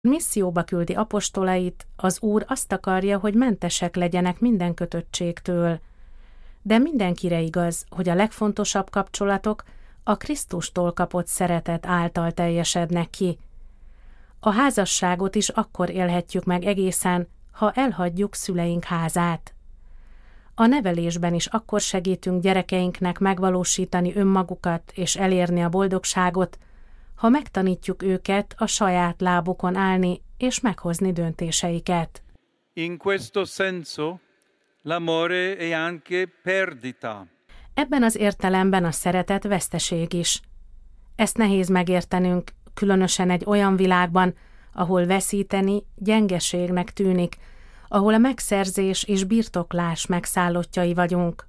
Misszióba küldi apostolait, az Úr azt akarja, hogy mentesek legyenek minden kötöttségtől. De mindenkire igaz, hogy a legfontosabb kapcsolatok a Krisztustól kapott szeretet által teljesednek ki. A házasságot is akkor élhetjük meg egészen, ha elhagyjuk szüleink házát. A nevelésben is akkor segítünk gyerekeinknek megvalósítani önmagukat és elérni a boldogságot, ha megtanítjuk őket a saját lábukon állni és meghozni döntéseiket. In questo senso, l'amore è anche perdita. Ebben az értelemben a szeretet veszteség is. Ezt nehéz megértenünk, különösen egy olyan világban, ahol veszíteni gyengeségnek tűnik, ahol a megszerzés és birtoklás megszállottjai vagyunk.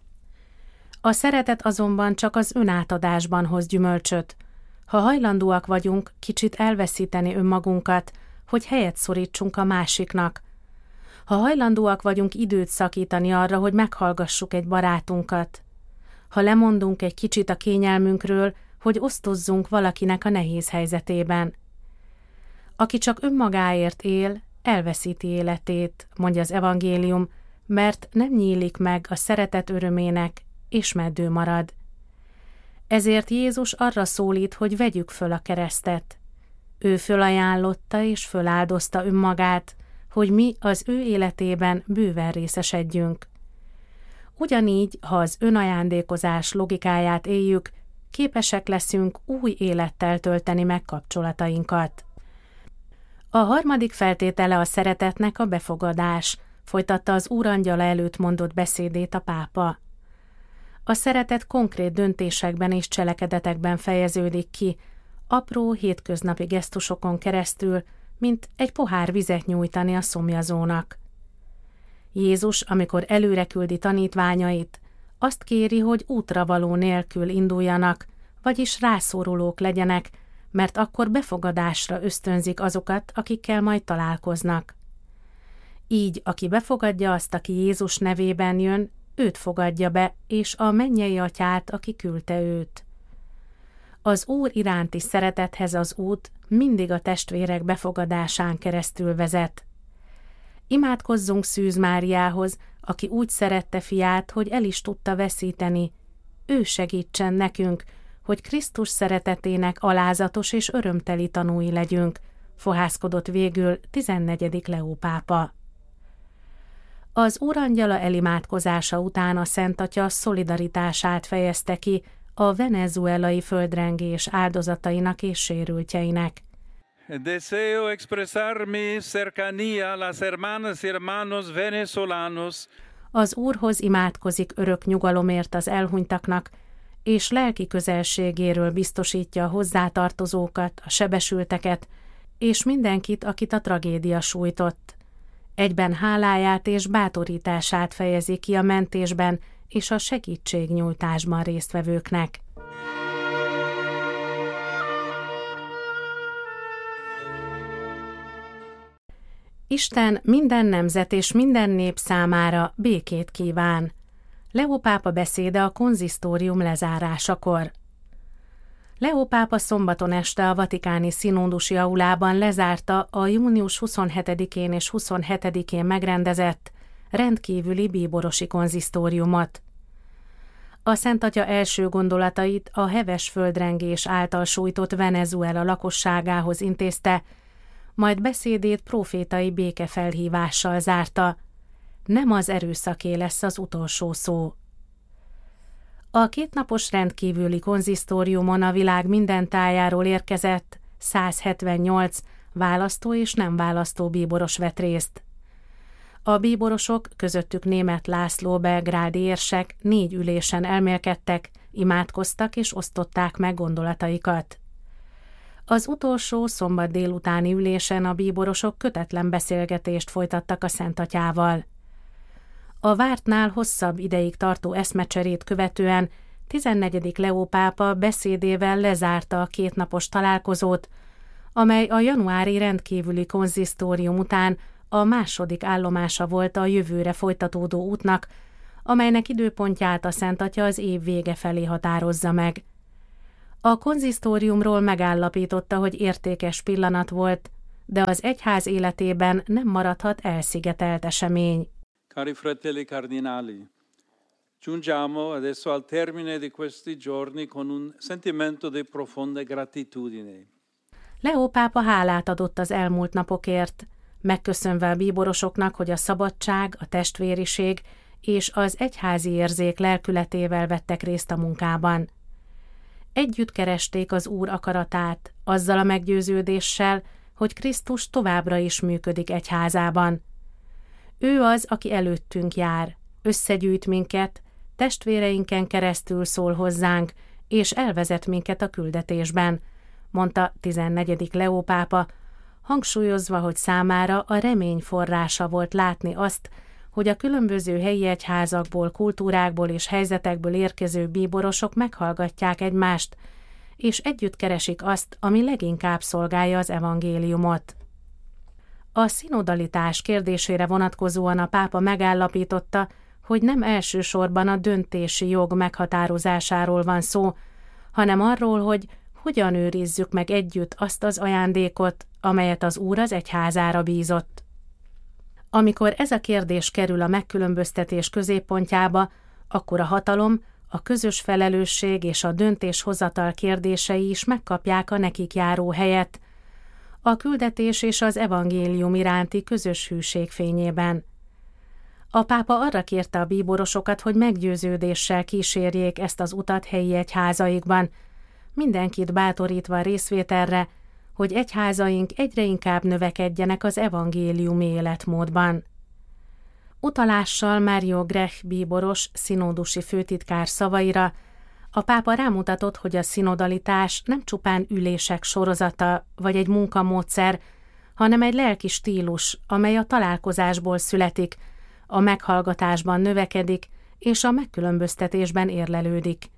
A szeretet azonban csak az önátadásban hoz gyümölcsöt. Ha hajlandóak vagyunk kicsit elveszíteni önmagunkat, hogy helyet szorítsunk a másiknak, ha hajlandóak vagyunk időt szakítani arra, hogy meghallgassuk egy barátunkat, ha lemondunk egy kicsit a kényelmünkről, hogy osztozzunk valakinek a nehéz helyzetében. Aki csak önmagáért él, elveszíti életét, mondja az evangélium, mert nem nyílik meg a szeretet örömének, és meddő marad. Ezért Jézus arra szólít, hogy vegyük föl a keresztet. Ő fölajánlotta és föláldozta önmagát, hogy mi az ő életében bőven részesedjünk. Ugyanígy, ha az önajándékozás logikáját éljük, képesek leszünk új élettel tölteni meg kapcsolatainkat. A harmadik feltétele a szeretetnek a befogadás, folytatta az Úrangyala előtt mondott beszédét a pápa. A szeretet konkrét döntésekben és cselekedetekben fejeződik ki, apró hétköznapi gesztusokon keresztül, mint egy pohár vizet nyújtani a szomjazónak. Jézus, amikor előre küldi tanítványait, azt kéri, hogy útravaló nélkül induljanak, vagyis rászorulók legyenek, mert akkor befogadásra ösztönzik azokat, akikkel majd találkoznak. Így, aki befogadja azt, aki Jézus nevében jön, őt fogadja be, és a mennyei atyát, aki küldte őt. Az Úr iránti szeretethez az út mindig a testvérek befogadásán keresztül vezet. Imádkozzunk Szűz Máriához, aki úgy szerette fiát, hogy el is tudta veszíteni. Ő segítsen nekünk, hogy Krisztus szeretetének alázatos és örömteli tanúi legyünk, fohászkodott végül 14. Leó pápa. Az Úrangyala elimádkozása után a Szent Atya szolidaritását fejezte ki a venezuelai földrengés áldozatainak és sérültjeinek. Deseo expresar mi cercanía a las hermanas y hermanos venezolanos. Az Úrhoz imádkozik örök nyugalomért az elhunytaknak, és lelki közelségéről biztosítja a hozzátartozókat, a sebesülteket, és mindenkit, akit a tragédia sújtott. Egyben háláját és bátorítását fejezi ki a mentésben és a segítségnyújtásban résztvevőknek. Isten minden nemzet és minden nép számára békét kíván. Leó pápa beszéde a konzisztórium lezárásakor. Leó pápa szombaton este a vatikáni színódusi aulában lezárta a június 27-én és 27-én megrendezett rendkívüli bíborosi konzisztóriumot. A Szent Atya első gondolatait a heves földrengés által sújtott Venezuela lakosságához intézte, majd beszédét profétai békefelhívással zárta. Nem az erőszaké lesz az utolsó szó. A kétnapos rendkívüli konzisztóriumon a világ minden tájáról érkezett 178 választó és nem választó bíboros vett részt. A bíborosok, közöttük Németh László belgrádi érsek 4 ülésen elmélkedtek, imádkoztak és osztották meg gondolataikat. Az utolsó szombat délutáni ülésen a bíborosok kötetlen beszélgetést folytattak a Szent Atyával. A vártnál hosszabb ideig tartó eszmecserét követően 14. Leó pápa beszédével lezárta a kétnapos találkozót, amely a januári rendkívüli konzisztórium után a második állomása volt a jövőre folytatódó útnak, amelynek időpontját a Szent Atya az év vége felé határozza meg. A konzisztóriumról megállapította, hogy értékes pillanat volt, de az egyház életében nem maradhat elszigetelt esemény. Cari fratelli cardinali, giungiamo adesso al termine di questi giorni con un sentimento di profonda gratitudine. Leó pápa hálát adott az elmúlt napokért, megköszönve a bíborosoknak, hogy a szabadság, a testvériség és az egyházi érzék lelkületével vettek részt a munkában. Együtt keresték az Úr akaratát, azzal a meggyőződéssel, hogy Krisztus továbbra is működik egyházában. Ő az, aki előttünk jár, összegyűjt minket, testvéreinken keresztül szól hozzánk, és elvezet minket a küldetésben, mondta 14. Leó pápa, hangsúlyozva, hogy számára a remény forrása volt látni azt, hogy a különböző helyi egyházakból, kultúrákból és helyzetekből érkező bíborosok meghallgatják egymást, és együtt keresik azt, ami leginkább szolgálja az evangéliumot. A szinodalitás kérdésére vonatkozóan a pápa megállapította, hogy nem elsősorban a döntési jog meghatározásáról van szó, hanem arról, hogy hogyan őrizzük meg együtt azt az ajándékot, amelyet az Úr az egyházára bízott. Amikor ez a kérdés kerül a megkülönböztetés középpontjába, akkor a hatalom, a közös felelősség és a döntéshozatal kérdései is megkapják a nekik járó helyet, a küldetés és az evangélium iránti közös hűség fényében. A pápa arra kérte a bíborosokat, hogy meggyőződéssel kísérjék ezt az utat helyi egyházaikban, mindenkit bátorítva a részvételre, hogy egyházaink egyre inkább növekedjenek az evangéliumi életmódban. Utalással Mário Grech bíboros, szinódusi főtitkár szavaira a pápa rámutatott, hogy a szinodalitás nem csupán ülések sorozata vagy egy munkamódszer, hanem egy lelki stílus, amely a találkozásból születik, a meghallgatásban növekedik és a megkülönböztetésben érlelődik.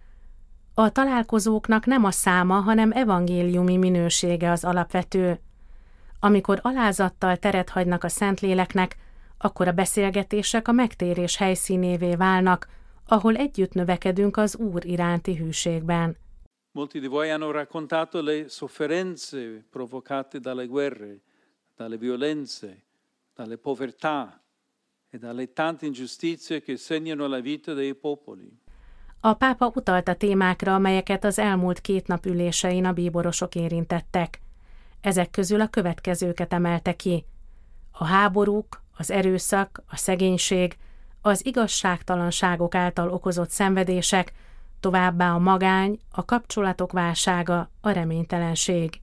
A találkozóknak nem a száma, hanem evangéliumi minősége az alapvető. Amikor alázattal teret hagynak a Szentléleknek, akkor a beszélgetések a megtérés helyszínévé válnak, ahol együtt növekedünk az Úr iránti hűségben. Molti di voi hanno raccontato le sofferenze provocate dalle guerre, dalle violenze, dalle povertà e dalle tante ingiustizie che segnano la vita dei popoli. A pápa utalt a témákra, amelyeket az elmúlt 2 nap ülésein a bíborosok érintettek. Ezek közül a következőket emelte ki: a háborúk, az erőszak, a szegénység, az igazságtalanságok által okozott szenvedések, továbbá a magány, a kapcsolatok válsága, a reménytelenség.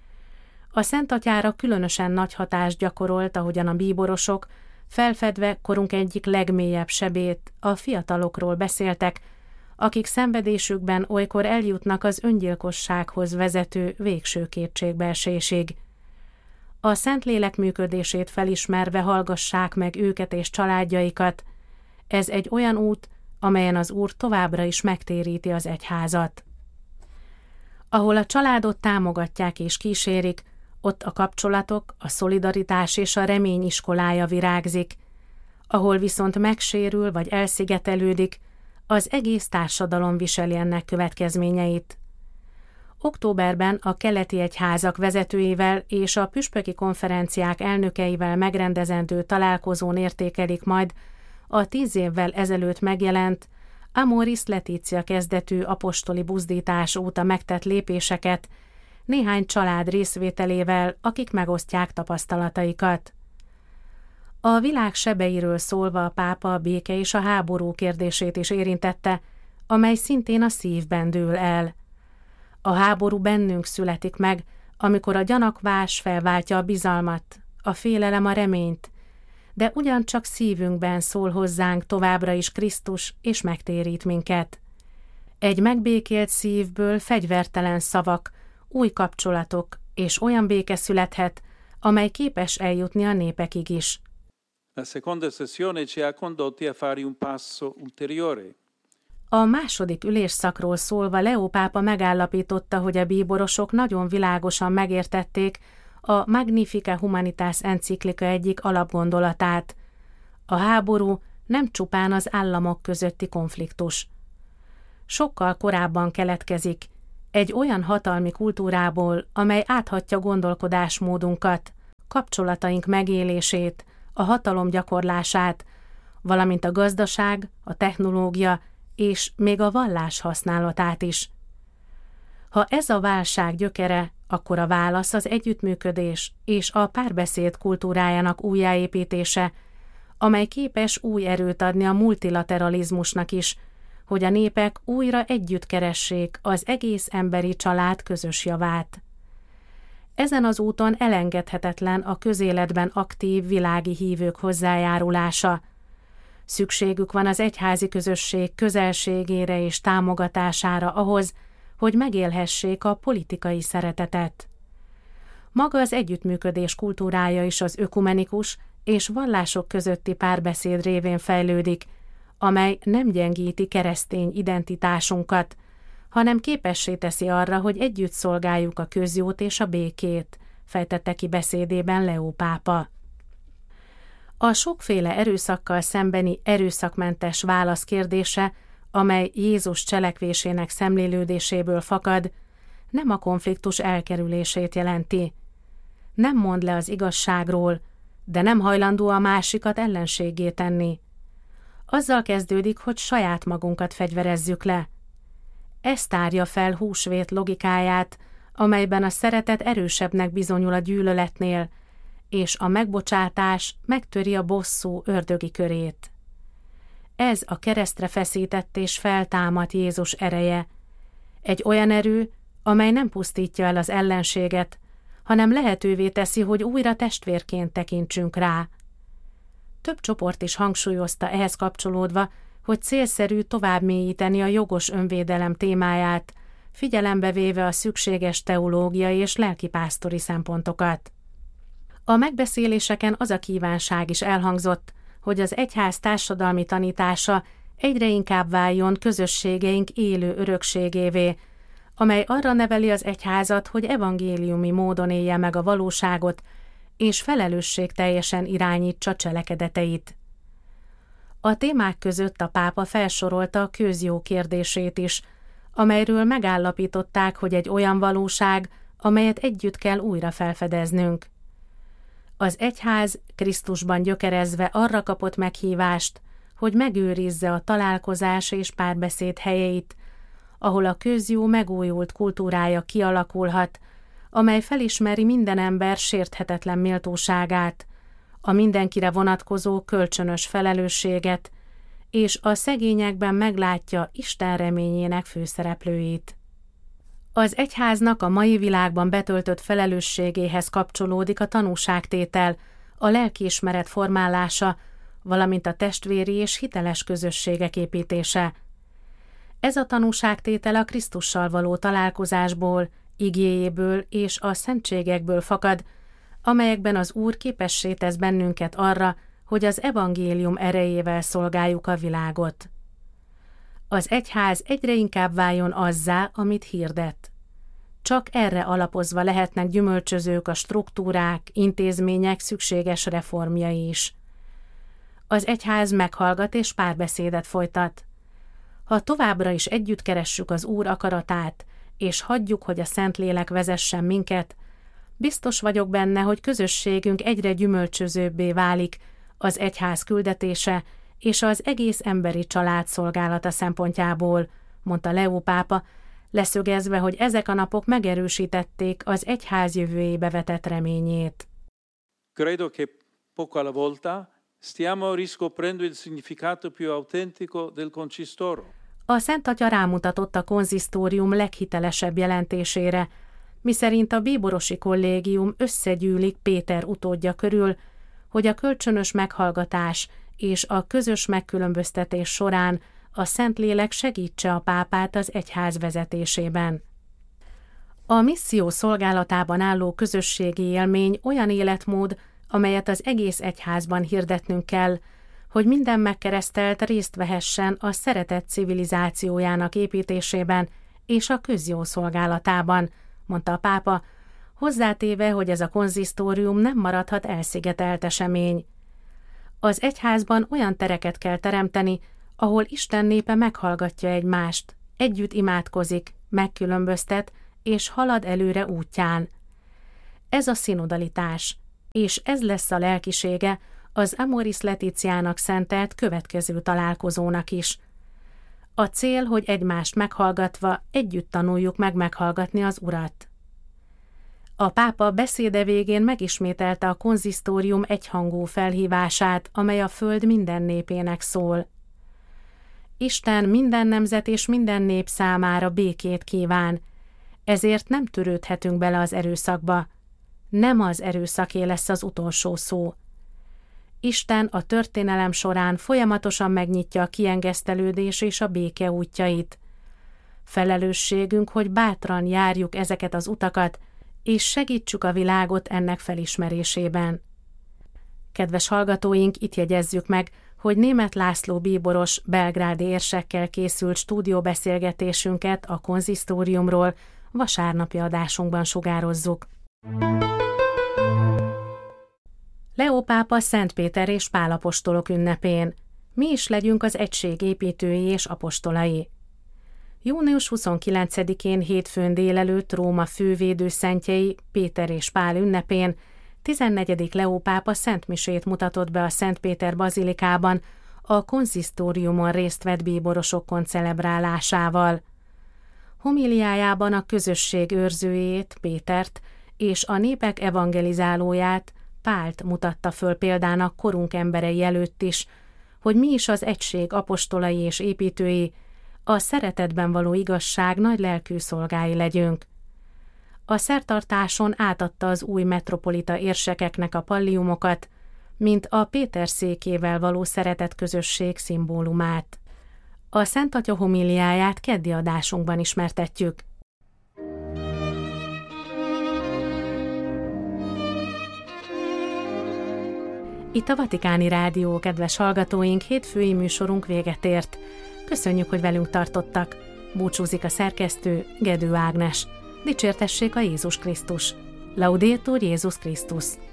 A Szent Atyára különösen nagy hatást gyakorolt, ahogyan a bíborosok, felfedve korunk egyik legmélyebb sebét, a fiatalokról beszéltek, akik szenvedésükben olykor eljutnak az öngyilkossághoz vezető végső kétségbeesésig. A Szentlélek működését felismerve hallgassák meg őket és családjaikat. Ez egy olyan út, amelyen az Úr továbbra is megtéríti az egyházat. Ahol a családot támogatják és kísérik, ott a kapcsolatok, a szolidaritás és a remény iskolája virágzik. Ahol viszont megsérül vagy elszigetelődik, az egész társadalom viseli ennek következményeit. Októberben a keleti egyházak vezetőivel és a püspöki konferenciák elnökeivel megrendezendő találkozón értékelik majd a 10 évvel ezelőtt megjelent Amoris Laetitia kezdetű apostoli buzdítás óta megtett lépéseket, néhány család részvételével, akik megosztják tapasztalataikat. A világ sebeiről szólva a pápa a béke és a háború kérdését is érintette, amely szintén a szívben dől el. A háború bennünk születik meg, amikor a gyanakvás felváltja a bizalmat, a félelem a reményt, de ugyancsak szívünkben szól hozzánk továbbra is Krisztus, és megtérít minket. Egy megbékélt szívből fegyvertelen szavak, új kapcsolatok és olyan béke születhet, amely képes eljutni a népekig is. La seconda sessione ci ha condotti a fare un passo ulteriore. A második ülésszakról szólva Leó pápa megállapította, hogy a bíborosok nagyon világosan megértették a Magnificat Humanitas enciklika egyik alapgondolatát. A háború nem csupán az államok közötti konfliktus. Sokkal korábban keletkezik, Egy olyan hatalmi kultúrából, amely áthatja gondolkodásmódunkat, kapcsolataink megélését, a hatalom gyakorlását, valamint a gazdaság, a technológia és még a vallás használatát is. Ha ez a válság gyökere, akkor a válasz az együttműködés és a párbeszéd kultúrájának újjáépítése, amely képes új erőt adni a multilateralizmusnak is, hogy a népek újra együtt keressék az egész emberi család közös javát. Ezen az úton elengedhetetlen a közéletben aktív világi hívők hozzájárulása. Szükségük van az egyházi közösség közelségére és támogatására ahhoz, hogy megélhessék a politikai szeretetet. Maga az együttműködés kultúrája is az ökumenikus és vallások közötti párbeszéd révén fejlődik, amely nem gyengíti keresztény identitásunkat, hanem képessé teszi arra, hogy együtt szolgáljuk a közjót és a békét, fejtette ki beszédében Leó pápa. A sokféle erőszakkal szembeni erőszakmentes válasz kérdése, amely Jézus cselekvésének szemlélődéséből fakad, nem a konfliktus elkerülését jelenti. Nem mond le az igazságról, de nem hajlandó a másikat ellenséggé tenni. Azzal kezdődik, hogy saját magunkat fegyverezzük le. Ez tárja fel húsvét logikáját, amelyben a szeretet erősebbnek bizonyul a gyűlöletnél, és a megbocsátás megtöri a bosszú ördögi körét. Ez a keresztre feszített és feltámadt Jézus ereje. Egy olyan erő, amely nem pusztítja el az ellenséget, hanem lehetővé teszi, hogy újra testvérként tekintsünk rá. Több csoport is hangsúlyozta ehhez kapcsolódva, hogy célszerű tovább mélyíteni a jogos önvédelem témáját, figyelembe véve a szükséges teológiai és lelkipásztori szempontokat. A megbeszéléseken az a kívánság is elhangzott, hogy az egyház társadalmi tanítása egyre inkább váljon közösségeink élő örökségévé, amely arra neveli az egyházat, hogy evangéliumi módon élje meg a valóságot, és felelősségteljesen irányítsa cselekedeteit. A témák között a pápa felsorolta a közjó kérdését is, amelyről megállapították, hogy egy olyan valóság, amelyet együtt kell újra felfedeznünk. Az egyház Krisztusban gyökerezve arra kapott meghívást, hogy megőrizze a találkozás és párbeszéd helyeit, ahol a közjó megújult kultúrája kialakulhat, amely felismeri minden ember sérthetetlen méltóságát, a mindenkire vonatkozó kölcsönös felelősséget, és a szegényekben meglátja Isten reményének főszereplőit. Az egyháznak a mai világban betöltött felelősségéhez kapcsolódik a tanúságtétel, a lelkiismeret formálása, valamint a testvéri és hiteles közösségek építése. Ez a tanúságtétel a Krisztussal való találkozásból, igéjéből és a szentségekből fakad, amelyekben az Úr képessé tesz bennünket arra, hogy az evangélium erejével szolgáljuk a világot. Az egyház egyre inkább váljon azzá, amit hirdet. Csak erre alapozva lehetnek gyümölcsözők a struktúrák, intézmények szükséges reformjai is. Az egyház meghallgat és párbeszédet folytat. Ha továbbra is együtt keressük az Úr akaratát, és hagyjuk, hogy a Szentlélek vezessen minket, biztos vagyok benne, hogy közösségünk egyre gyümölcsözőbbé válik az egyház küldetése és az egész emberi család szolgálata szempontjából, mondta Leó pápa, leszögezve, hogy ezek a napok megerősítették az egyház jövőjébe vetett reményét. Credo che poco alla volta stiamo riscoprendo il significato più autentico del concistoro. A Szent Atya rámutatott a konzisztórium leghitelesebb jelentésére, miszerint a bíborosi kollégium összegyűlik Péter utódja körül, hogy a kölcsönös meghallgatás és a közös megkülönböztetés során a Szentlélek segítse a pápát az egyház vezetésében. A misszió szolgálatában álló közösségi élmény olyan életmód, amelyet az egész egyházban hirdetnünk kell, hogy minden megkeresztelt részt vehessen a szeretet civilizációjának építésében és a közjó szolgálatában, mondta a pápa, hozzátéve, hogy ez a konzisztórium nem maradhat elszigetelt esemény. Az egyházban olyan tereket kell teremteni, ahol Isten népe meghallgatja egymást, együtt imádkozik, megkülönböztet és halad előre útján. Ez a szinodalitás, és ez lesz a lelkisége az Amoris Laetitiának szentelt következő találkozónak is. A cél, hogy egymást meghallgatva együtt tanuljuk meg meghallgatni az Urat. A pápa beszéde végén megismételte a konzisztórium egyhangú felhívását, amely a föld minden népének szól. Isten minden nemzet és minden nép számára békét kíván, ezért nem törődhetünk bele az erőszakba. Nem az erőszaké lesz az utolsó szó. Isten a történelem során folyamatosan megnyitja a kiengesztelődés és a béke útjait. Felelősségünk, hogy bátran járjuk ezeket az utakat, és segítsük a világot ennek felismerésében. Kedves hallgatóink, itt jegyezzük meg, hogy Németh László bíboros belgrádi érsekkel készült stúdióbeszélgetésünket a konzisztóriumról vasárnapi adásunkban sugározzuk. Leó pápa Szent Péter és Pál apostolok ünnepén. Mi is legyünk az egység építői és apostolai. Június 29-én hétfőn délelőtt Róma fővédőszentjei Péter és Pál ünnepén 14. Leó pápa szentmisét mutatott be a Szent Péter bazilikában a konzisztóriumon részt vett bíborosok koncelebrálásával. Homiliájában a közösség őrzőjét, Pétert, és a népek evangelizálóját, Pált mutatta föl példának korunk emberei előtt is, hogy mi is az egység apostolai és építői, a szeretetben való igazság nagy lelkű szolgái legyünk. A szertartáson átadta az új metropolita érsekeknek a palliumokat, mint a Péter székével való szeretetközösség szimbólumát. A Szent Atya homiliáját keddi adásunkban ismertetjük. Itt a Vatikáni Rádió, kedves hallgatóink, hétfői műsorunk véget ért. Köszönjük, hogy velünk tartottak. Búcsúzik a szerkesztő, Gedő Ágnes. Dicsértessék a Jézus Krisztus. Laudetur Jézus Krisztus.